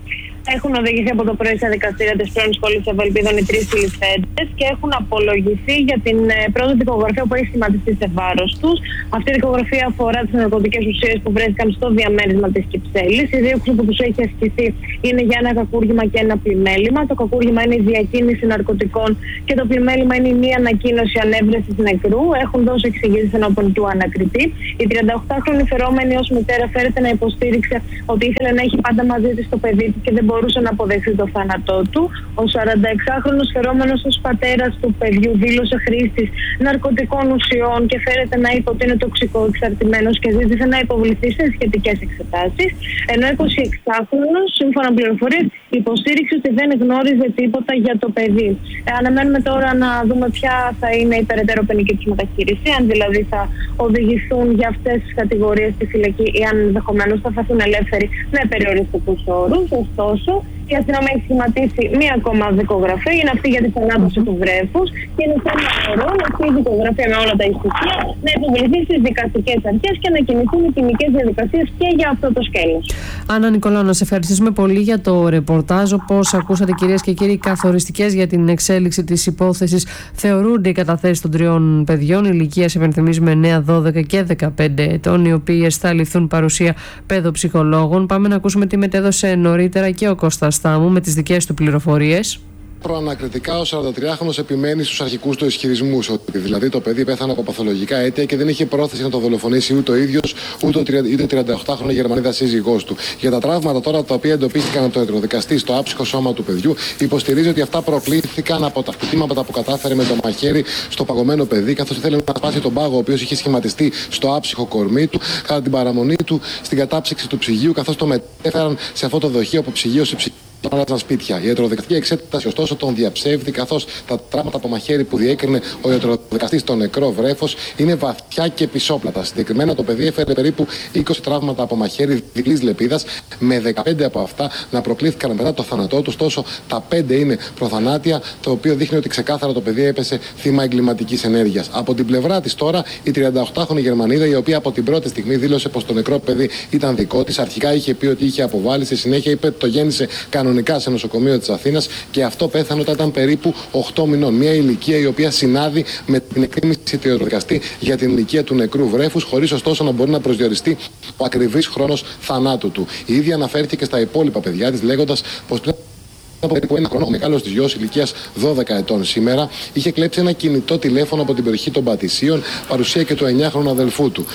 [SPEAKER 4] Έχουν οδηγηθεί από το πρωί στα δικαστήρια της πρώην σχολής Ευελπίδων οι 3 συλληφθέντες και έχουν απολογηθεί για την πρώτη δικογραφία που έχει σχηματιστεί σε βάρος τους. Αυτή η δικογραφία αφορά τις ναρκωτικές ουσίες που βρέθηκαν στο διαμέρισμα της Κυψέλης. Η δίωξη που τους έχει ασκηθεί είναι για ένα κακούργημα και ένα πλημέλημα. Το κακούργημα είναι η διακίνηση ναρκωτικών και το πλημέλημα είναι η μη ανακοίνωση ανέβρεσης νεκρού. Έχουν δώσει εξηγήσεις ενώπιον του ανακριτή. Η 38χρονη φερόμενη ως μητέρα φέρεται να υποστήριξε ότι ήθελε να έχει πάντα μαζί της το παιδί του και δεν μπορούσε να αποδεχθεί το θάνατό του. Ο 46χρονος φερόμενος ως πατέρας του παιδιού δήλωσε χρήστης ναρκωτικών ουσιών και φέρεται να είπε ότι είναι τοξικό εξαρτημένος και ζήτησε να υποβληθεί σε σχετικές εξετάσεις. Ενώ 26χρονος, σύμφωνα με πληροφορίες, υποστήριξε ότι δεν γνώριζε τίποτα για το παιδί. Αναμένουμε τώρα να δούμε ποια θα είναι η περαιτέρω ποινική τους μεταχείριση, αν δηλαδή θα οδηγηθούν για αυτές τις κατηγορίες στη φυλακή ή αν ενδεχομένως θα φαθούν ελεύθεροι με περιοριστικούς όρους. Ωστόσο, η αστυνομία έχει σχηματίσει μία ακόμα δικογραφία, είναι αυτή για τη θανάτωση του βρέφους και είναι θέμα ορών αυτή η δικογραφία με όλα τα στοιχεία να υποβληθεί στις δικαστικές αρχές και να κινηθούν οι ποινικές διαδικασίες και για αυτό το σκέλος.
[SPEAKER 2] Άννα Νικολάου, να σε ευχαριστήσουμε πολύ για το ρεπορτάζ. Όπως ακούσατε, κυρίες και κύριοι, καθοριστικές για την εξέλιξη της υπόθεσης θεωρούνται οι καταθέσεις των 3 παιδιών ηλικίας, υπενθυμίζουμε, 9, 12 και 15 ετών, οι οποίες θα ληφθούν παρουσία παιδοψυχολόγων. Πάμε να ακούσουμε τι μετέδωσε νωρίτερα και ο Κώστας Στάμου με τις δικές του πληροφορίες.
[SPEAKER 10] Προανακριτικά, ο 43χρονος επιμένει στους αρχικούς του ισχυρισμούς, ότι δηλαδή το παιδί πέθανε από παθολογικά αίτια και δεν είχε πρόθεση να το δολοφονήσει ούτε ο ίδιος ούτε η 38χρονη Γερμανίδα σύζυγός του. Για τα τραύματα τώρα τα οποία εντοπίστηκαν από το ιατροδικαστή στο άψυχο σώμα του παιδιού, υποστηρίζει ότι αυτά προκλήθηκαν από τα χτυπήματα που κατάφερε με το μαχαίρι στο παγωμένο παιδί, καθώς ήθελε να σπάσει τον πάγο ο οποίος είχε σχηματιστεί στο άψυχο κορμί του κατά την παραμονή του στην κατάψυξη του ψυγείου, καθώς το μετέφεραν σε αυτό το δοχείο από ψυγείο σε ψυγείο. Άλλαζαν σπίτια. Η ιατροδικαστική εξέταση ωστόσο τον διαψεύδει, καθώς τα τραύματα από μαχαίρι που διέκρινε ο ιατροδικαστής στο νεκρό βρέφος είναι βαθιά και πισόπλατα. Συγκεκριμένα το παιδί έφερε περίπου 20 τραύματα από μαχαίρι διπλής λεπίδας, με 15 από αυτά να προκλήθηκαν μετά το θάνατό του. Ωστόσο, τα 5 είναι προθανάτια, το οποίο δείχνει ότι ξεκάθαρα το παιδί έπεσε θύμα εγκληματικής ενέργειας. Από την πλευρά της τώρα, η 38χρονη Γερμανίδα, η οποία από την πρώτη στιγμή δήλωσε πως το νεκρό παιδί ήταν δικό της, αρχικά είχε πει ότι είχε αποβάλει, στη συνέχεια είπε ότι το γέννησε κανονικά σε νοσοκομείο της Αθήνας και αυτό πέθανε όταν ήταν περίπου 8 μηνών. Μια ηλικία η οποία συνάδει με την εκτίμηση του ιατροδικαστή για την ηλικία του νεκρού βρέφους, χωρίς ωστόσο να μπορεί να προσδιοριστεί ο ακριβής χρόνος θανάτου του. Η ίδια αναφέρθηκε στα υπόλοιπα παιδιά της, λέγοντας πως από περίπου 1 χρόνο ο μεγάλος της γιος ηλικίας 12 ετών σήμερα είχε κλέψει ένα κινητό τηλέφωνο από την περιοχή των Πατησίων, παρουσία και του 9χρονου αδελφού του.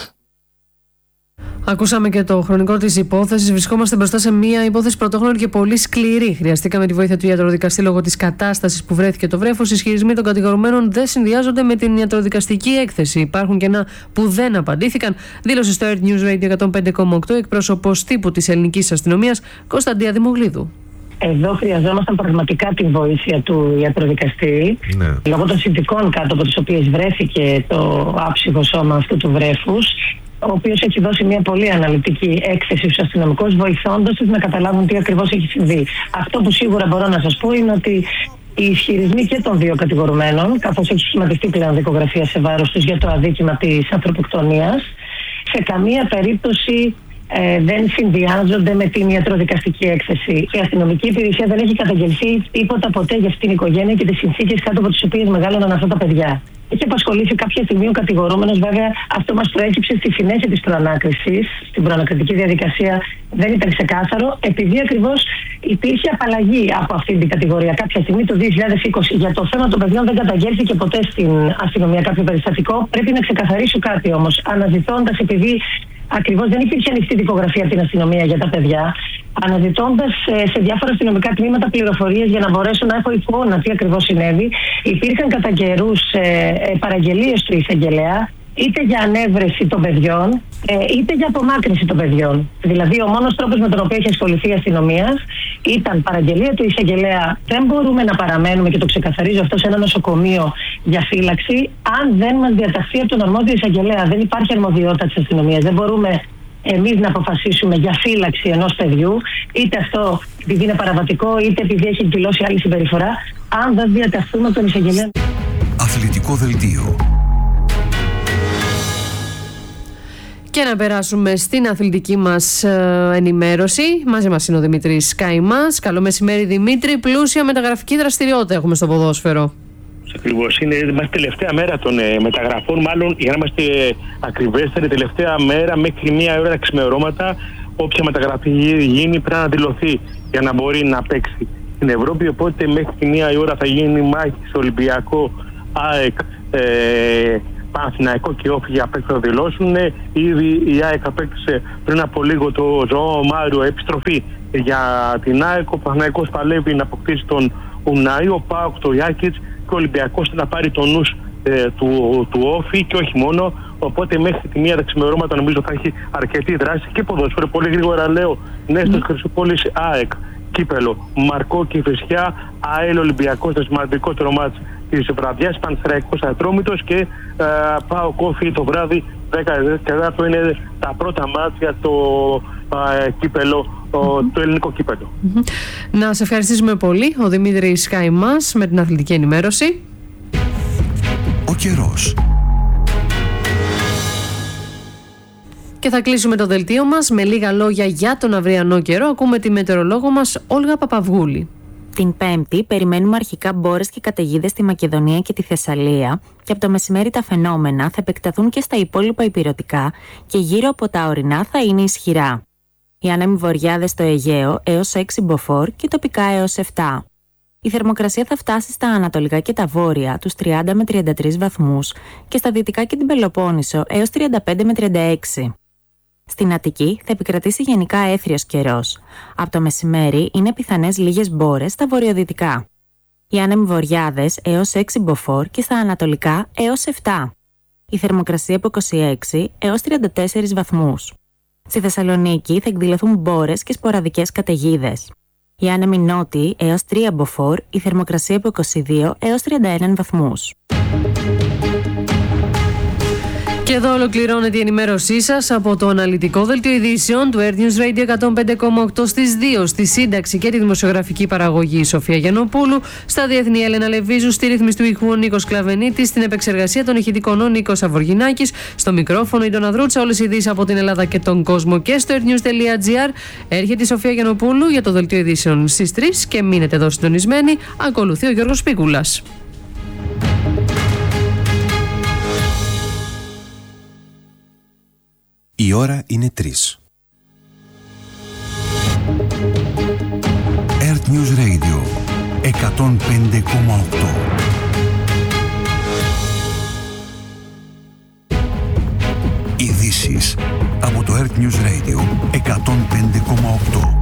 [SPEAKER 2] Ακούσαμε και το χρονικό της υπόθεσης. Βρισκόμαστε μπροστά σε μια υπόθεση πρωτόχρονη και πολύ σκληρή. Χρειαστήκαμε τη βοήθεια του ιατροδικαστή λόγω της κατάστασης που βρέθηκε το βρέφος. Οι ισχυρισμοί των κατηγορουμένων δεν συνδυάζονται με την ιατροδικαστική έκθεση. Υπάρχουν κενά που δεν απαντήθηκαν, δήλωσε στο Earth News Radio 105,8 εκπρόσωπος τύπου της ελληνικής αστυνομίας, Κωνσταντία Δημογλίδου.
[SPEAKER 1] Εδώ χρειαζόμασταν πραγματικά την βοήθεια του ιατροδικαστή, λόγω των συνθηκών κάτω από τις οποίες βρέθηκε το άψυχο σώμα αυτού του βρέφους, ο οποίος έχει δώσει μια πολύ αναλυτική έκθεση στους αστυνομικούς, βοηθώντας τους να καταλάβουν τι ακριβώς έχει συμβεί. Αυτό που σίγουρα μπορώ να σας πω είναι ότι οι ισχυρισμοί και των 2 κατηγορουμένων, καθώς έχει σχηματιστεί πλέον δικογραφία σε βάρος τους για το αδίκημα της ανθρωποκτονίας, σε καμία περίπτωση δεν συνδυάζονται με την ιατροδικαστική έκθεση. Η αστυνομική υπηρεσία δεν έχει καταγγελθεί τίποτα ποτέ για αυτήν την οικογένεια και τις συνθήκες κάτω από τις οποίες μεγάλωναν αυτά τα παιδιά. Έχει απασχολήσει κάποια στιγμή ο κατηγορούμενος, βέβαια αυτό μας προέκυψε στη συνέχεια της προανάκρισης. Στην προανακριτική διαδικασία δεν ήταν ξεκάθαρο, επειδή ακριβώς υπήρχε απαλλαγή από αυτήν την κατηγορία κάποια στιγμή το 2020. Για το θέμα των παιδιών δεν καταγγέλθηκε ποτέ στην αστυνομία κάποιο περιστατικό. Πρέπει να ξεκαθαρίσω κάτι όμως, αναζητώντας, επειδή ακριβώς δεν υπήρχε ανοιχτή δικογραφία από την αστυνομία για τα παιδιά, αναζητώντας σε διάφορα αστυνομικά τμήματα πληροφορίες για να μπορέσω να έχω εικόνα τι ακριβώς συνέβη, υπήρχαν κατά καιρούς παραγγελίες του εισαγγελέα, είτε για ανέβρεση των παιδιών, είτε για απομάκρυνση των παιδιών. Δηλαδή, ο μόνος τρόπος με τον οποίο έχει ασχοληθεί η αστυνομία ήταν παραγγελία του εισαγγελέα. Δεν μπορούμε να παραμένουμε, και το ξεκαθαρίζω αυτό, σε ένα νοσοκομείο για φύλαξη, αν δεν μας διαταχθεί από τον αρμόδιο εισαγγελέα. Δεν υπάρχει αρμοδιότητα της αστυνομίας. Δεν μπορούμε εμείς να αποφασίσουμε για φύλαξη ενός παιδιού, είτε αυτό επειδή είναι παραβατικό, είτε επειδή έχει εκδηλώσει άλλη συμπεριφορά, αν δεν διαταχθούμε από τον εισαγγελέα.
[SPEAKER 11] Αθλητικό δελτίο.
[SPEAKER 2] Και να περάσουμε στην αθλητική μας ενημέρωση. Μαζί μας είναι ο Δημήτρης Καϊμάς. Καλό μεσημέρι, Δημήτρη. Πλούσια μεταγραφική δραστηριότητα έχουμε στο ποδόσφαιρο.
[SPEAKER 11] Ακριβώς. Είμαστε τελευταία μέρα των μεταγραφών. Μάλλον, για να είμαστε ακριβέστεροι, τελευταία μέρα μέχρι 1 ώρα ξημερώματα. Όποια μεταγραφή γίνει πρέπει να δηλωθεί για να μπορεί να παίξει στην Ευρώπη. Οπότε μέχρι τη 1 ώρα θα γίνει μάχη στο Ολυμπιακό, ΑΕΚ, Παναθηναϊκό και Όφη για να δηλώσουν. Ήδη η ΑΕΚ απέκτησε πριν από λίγο το Ζωό Μάριο επιστροφή για την ΑΕΚ. Ο Παναθηναϊκός παλεύει να αποκτήσει τον Ουνάη, ο ΠΑΟΚ το Ιάκιτς και ο Ολυμπιακός θα πάρει τον νους του Όφη και όχι μόνο. Οπότε μέχρι τη 1 ξημερώματα νομίζω θα έχει αρκετή δράση και ποδόσφαιρο. Πολύ γρήγορα λέω: Νέστος Χρυσούπολης, ΑΕΚ, Κύπελο, Μαρκό και Φυσιά, ΑΕΛ Ολυμπιακός, το σημαντικότερο μάτς της βραδιάς, Πανσεραϊκός Ατρόμητος και ΠΑΟΚ Όφη το βράδυ 10 είναι τα πρώτα μάτς για το κύπελο, το ελληνικό κύπελο.
[SPEAKER 2] Να σε ευχαριστήσουμε πολύ, ο Δημήτρης Καϊμάς, με την αθλητική ενημέρωση.
[SPEAKER 12] Ο καιρός.
[SPEAKER 2] Και θα κλείσουμε το δελτίο μας με λίγα λόγια για τον αυριανό καιρό. Ακούμε τη μετεωρολόγο μας Όλγα Παπαυγούλη.
[SPEAKER 13] Την Πέμπτη περιμένουμε αρχικά μπόρες και καταιγίδες στη Μακεδονία και τη Θεσσαλία και από το μεσημέρι τα φαινόμενα θα επεκταθούν και στα υπόλοιπα ηπειρωτικά και γύρω από τα ορεινά θα είναι ισχυρά. Οι άνεμοι βοριάδες στο Αιγαίο έως 6 μποφόρ και τοπικά έως 7. Η θερμοκρασία θα φτάσει στα ανατολικά και τα βόρεια τους 30 με 33 βαθμούς και στα δυτικά και την Πελοπόννησο έως 35 με 36. Στην Αττική θα επικρατήσει γενικά έθριος καιρός. Από το μεσημέρι είναι πιθανές λίγες μπόρες στα βορειοδυτικά. Οι άνεμοι βοριάδες έως 6 μποφόρ και στα ανατολικά έως 7. Η θερμοκρασία από 26 έως 34 βαθμούς. Στη Θεσσαλονίκη θα εκδηλωθούν μπόρες και σποραδικές καταιγίδες. Οι άνεμοι νότιοι έως 3 μποφόρ, η θερμοκρασία από 22 έως 31 βαθμούς.
[SPEAKER 2] Και εδώ ολοκληρώνεται η ενημέρωσή σας από το αναλυτικό δελτίο ειδήσεων του Earth News Radio 105,8 στις 2, στη σύνταξη και τη δημοσιογραφική παραγωγή η Σοφία Γιαννοπούλου, στα διεθνή Έλενα Λεβίζου, στη ρύθμιση του ήχου ο Νίκος Κλαβενίτης, στην επεξεργασία των ηχητικών ο Νίκος Αβοργινάκης, στο μικρόφωνο η Ντόνα Δρούτσα, όλες οι ειδήσεις από την Ελλάδα και τον κόσμο και στο earthnews.gr. Έρχεται η Σοφία Γιαννοπούλου για το δελτίο ειδήσεων στις 3 και μείνετε εδώ συντονισμένοι. Ακολουθεί ο Γιώργος Πίκουλας.
[SPEAKER 12] Η ώρα είναι 3. Earth News Radio 105,8. Ειδήσεις από το Earth News Radio 105,8.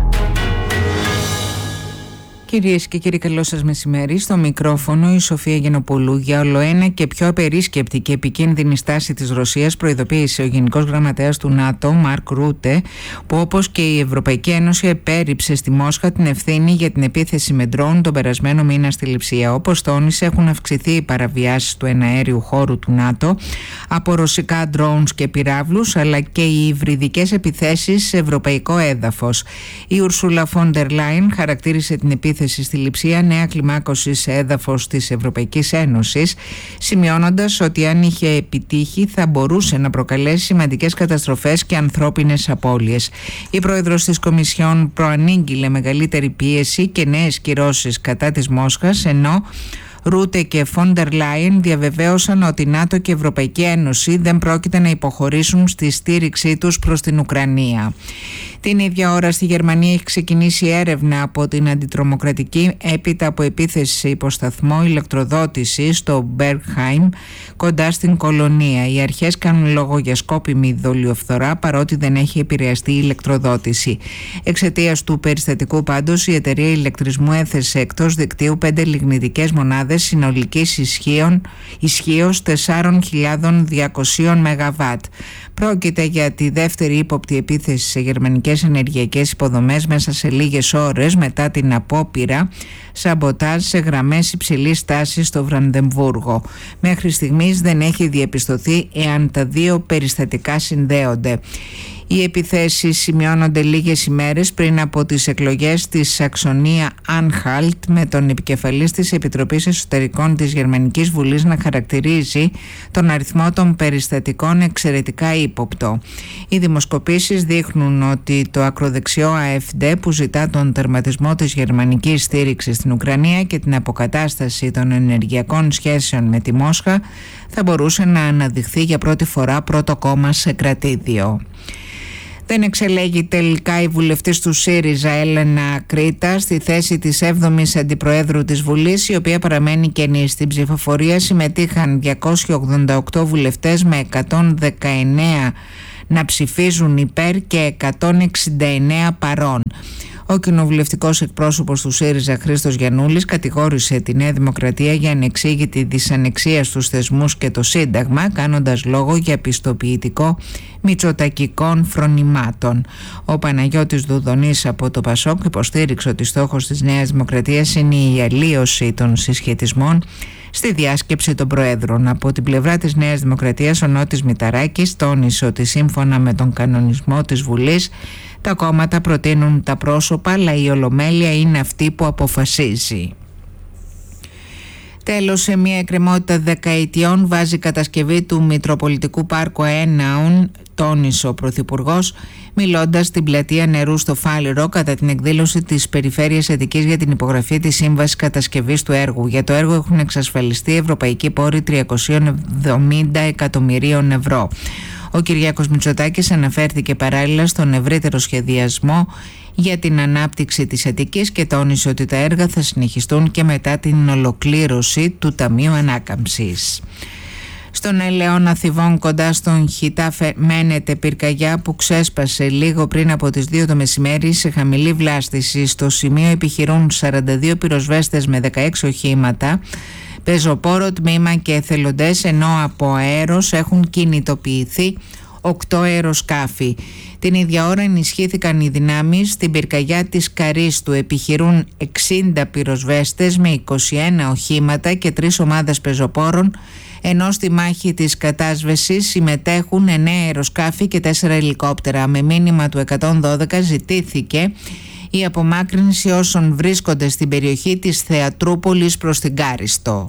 [SPEAKER 14] Κυρίες και κύριοι, καλό σας μεσημέρι. Στο μικρόφωνο η Σοφία Γιαννοπούλου. Για ολοένα και πιο απερίσκεπτη και επικίνδυνη στάση της Ρωσίας προειδοποίησε ο Γενικός Γραμματέας του ΝΑΤΟ, Μαρκ Ρούτε, που όπως και η Ευρωπαϊκή Ένωση επέρριψε στη Μόσχα την ευθύνη για την επίθεση με ντρόουν τον περασμένο μήνα στη Λειψία. Όπως τόνισε, έχουν αυξηθεί οι παραβιάσεις του εναέριου χώρου του ΝΑΤΟ από ρωσικά ντρόουνς και πυράβλους, αλλά και οι υβριδικές επιθέσεις σε ευρωπαϊκό έδαφος. Η Ursula von der Leyen χαρακτήρισε την επίθεση στη Λειψία νέα κλιμάκωση σε έδαφος της Ευρωπαϊκής Ένωσης, σημειώνοντας ότι αν είχε επιτύχει θα μπορούσε να προκαλέσει σημαντικές καταστροφές και ανθρώπινες απώλειες. Η πρόεδρος της Κομισιόν προανήγγειλε μεγαλύτερη πίεση και νέες κυρώσεις κατά της Μόσχας, ενώ Ρούτε και Φόντερ Λάιεν διαβεβαίωσαν ότι η ΝΑΤΟ και η Ευρωπαϊκή Ένωση δεν πρόκειται να υποχωρήσουν στη στήριξή τους προς την Ουκρανία. Την ίδια ώρα στη Γερμανία έχει ξεκινήσει έρευνα από την αντιτρομοκρατική έπειτα από επίθεση σε υποσταθμό ηλεκτροδότησης στο Μπέρχαϊμ κοντά στην Κολονία. Οι αρχές κάνουν λόγο για σκόπιμη δολιοφθορά παρότι δεν έχει επηρεαστεί η ηλεκτροδότηση. Εξαιτίας του περιστατικού πάντως η εταιρεία ηλεκτρισμού έθεσε εκτός δικτύου 5 λιγνητικές μονάδες συνολικής ισχύως 4.200 ΜΒ. Πρόκειται για τη δεύτερη ύποπτη επίθεση σε γερμανικές ενεργειακές υποδομές μέσα σε λίγες ώρες μετά την απόπειρα σαμποτάζ σε γραμμές υψηλής τάσης στο Βραντεμβούργο. Μέχρι στιγμής δεν έχει διαπιστωθεί εάν τα δύο περιστατικά συνδέονται. Οι επιθέσεις σημειώνονται λίγες ημέρες πριν από τις εκλογές στη Σαξονία-Άνχαλτ, με τον επικεφαλής της Επιτροπής Εσωτερικών της Γερμανικής Βουλής να χαρακτηρίζει τον αριθμό των περιστατικών εξαιρετικά ύποπτο. Οι δημοσκοπήσεις δείχνουν ότι το ακροδεξιό AfD, που ζητά τον τερματισμό της γερμανικής στήριξης στην Ουκρανία και την αποκατάσταση των ενεργειακών σχέσεων με τη Μόσχα, θα μπορούσε να αναδειχθεί για πρώτη φορά πρώτο κόμμα σε κρατήδιο. Δεν εξελέγει τελικά η βουλευτής του ΣΥΡΙΖΑ Έλενα Κρήτα στη θέση της 7ης Αντιπροέδρου της Βουλής, η οποία παραμένει κενή. Στην ψηφοφορία συμμετείχαν 288 βουλευτές με 119 να ψηφίζουν υπέρ και 169 παρών. Ο κοινοβουλευτικός εκπρόσωπος του ΣΥΡΙΖΑ Χρήστος Γιαννούλης κατηγόρησε τη Νέα Δημοκρατία για ανεξήγητη δυσανεξία στους θεσμούς και το Σύνταγμα, κάνοντας λόγο για πιστοποιητικό μητσοτακικών φρονημάτων. Ο Παναγιώτης Δουδονής από το ΠΑΣΟΚ υποστήριξε ότι στόχος της Νέας Δημοκρατίας είναι η αλλίωση των συσχετισμών στη διάσκεψη των Προέδρων. Από την πλευρά της Νέας Δημοκρατίας, ο Νότης Μηταράκης τόνισε ότι σύμφωνα με τον κανονισμό της Βουλής τα κόμματα προτείνουν τα πρόσωπα, αλλά η Ολομέλεια είναι αυτή που αποφασίζει. Τέλος, σε μια εκκρεμότητα δεκαετιών βάζει κατασκευή του Μητροπολιτικού Πάρκου Αέναουν, τόνισε ο Πρωθυπουργός, μιλώντας στην πλατεία Νερού στο Φάληρο κατά την εκδήλωση της Περιφέρειας Αττικής για την υπογραφή της σύμβασης κατασκευής του έργου. Για το έργο έχουν εξασφαλιστεί ευρωπαϊκοί πόροι 370 εκατομμυρίων ευρώ. Ο Κυριάκος Μητσοτάκης αναφέρθηκε παράλληλα στον ευρύτερο σχεδιασμό για την ανάπτυξη της Αττικής και τόνισε ότι τα έργα θα συνεχιστούν και μετά την ολοκλήρωση του Ταμείου Ανάκαμψης. Στον Ελαιώνα Θηβών κοντά στον Χιτά μένεται πυρκαγιά που ξέσπασε λίγο πριν από τις 2 το μεσημέρι σε χαμηλή βλάστηση. Στο σημείο επιχειρούν 42 πυροσβέστες με 16 οχήματα, πεζοπόρο τμήμα και εθελοντές, ενώ από αέρος έχουν κινητοποιηθεί 8 αεροσκάφη. Την ίδια ώρα ενισχύθηκαν οι δυνάμεις στην πυρκαγιά της Καρίστου. Επιχειρούν 60 πυροσβέστες με 21 οχήματα και 3 ομάδες πεζοπόρων, ενώ στη μάχη της κατάσβεσης συμμετέχουν 9 αεροσκάφη και 4 ελικόπτερα. Με μήνυμα του 112 ζητήθηκε η απομάκρυνση όσων βρίσκονται στην περιοχή της Θεατρούπολης προς την Κάριστο.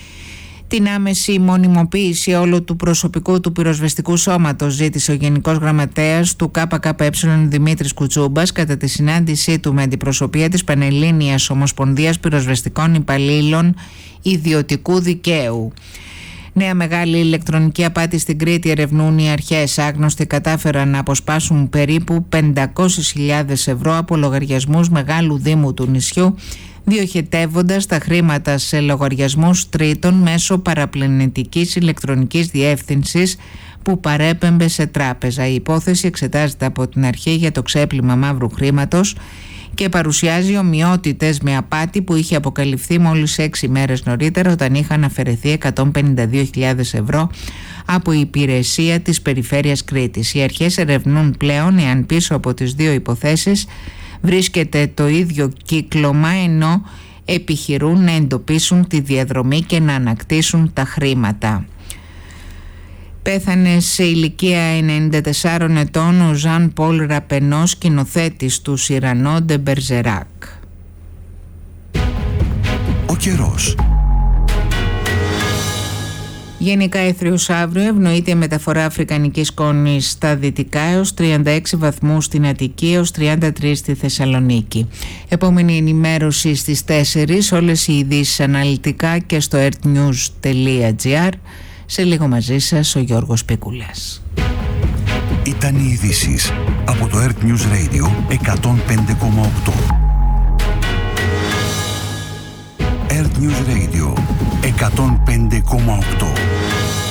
[SPEAKER 14] Την άμεση μονιμοποίηση όλου του προσωπικού του πυροσβεστικού σώματος ζήτησε ο Γενικός Γραμματέας του ΚΚΕ Δημήτρης Κουτσούμπας κατά τη συνάντησή του με αντιπροσωπεία της Πανελλήνιας Ομοσπονδίας Πυροσβεστικών Υπαλλήλων Ιδιωτικού Δικαίου. Νέα μεγάλη ηλεκτρονική απάτη στην Κρήτη ερευνούν οι αρχές. Άγνωστοι κατάφεραν να αποσπάσουν περίπου 500.000 ευρώ από λογαριασμούς μεγάλου δήμου του νησιού, διοχετεύοντας τα χρήματα σε λογαριασμούς τρίτων μέσω παραπλανητικής ηλεκτρονικής διεύθυνσης που παρέπεμπε σε τράπεζα. Η υπόθεση εξετάζεται από την αρχή για το ξέπλυμα μαύρου χρήματος και παρουσιάζει ομοιότητες με απάτη που είχε αποκαλυφθεί μόλις 6 μέρες νωρίτερα, όταν είχαν αφαιρεθεί 152.000 ευρώ από η υπηρεσία της Περιφέρειας Κρήτης. Οι αρχές ερευνούν πλέον εάν πίσω από τις 2 υποθέσεις βρίσκεται το ίδιο κύκλωμα, ενώ επιχειρούν να εντοπίσουν τη διαδρομή και να ανακτήσουν τα χρήματα. Πέθανε σε ηλικία 94 ετών ο Ζαν Πολ Ραπενό, σκηνοθέτης του Σιρανό ντε Μπερζεράκ.
[SPEAKER 12] Ο καιρός.
[SPEAKER 14] Γενικά έθριος αύριο, ευνοείται η μεταφορά αφρικανικής σκόνης στα δυτικά έως 36 βαθμούς στην Αττική έως 33 στη Θεσσαλονίκη. Επόμενη ενημέρωση στις 4, όλες οι ειδήσεις αναλυτικά και στο earthnews.gr. Σε λίγο μαζί σας ο Γιώργος Πίκουλας.
[SPEAKER 12] Ήταν οι ειδήσεις από το Earth News Radio 105,8. Earth News Radio 105,8.